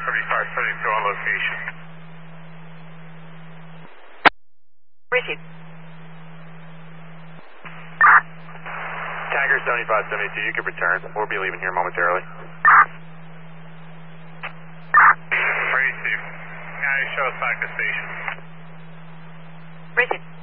7572 on location. Received. Tiger 7572, you can return. We'll be leaving here momentarily. Received. Now you show us back to station. Received.